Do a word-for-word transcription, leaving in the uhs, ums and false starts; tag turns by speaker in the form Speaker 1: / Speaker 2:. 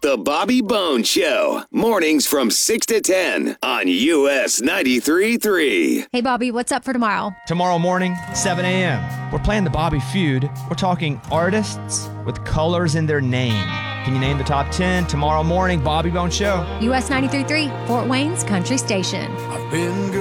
Speaker 1: The Bobby Bones Show. Mornings from six to ten on U S ninety-three point three.
Speaker 2: Hey, Bobby, what's up for tomorrow?
Speaker 3: Tomorrow morning, seven a.m. We're playing the Bobby Feud. We're talking artists with colors in their name. Can you name the top ten? Tomorrow morning, Bobby Bones Show.
Speaker 2: U S ninety-three point three, Fort Wayne's Country Station.
Speaker 4: I've been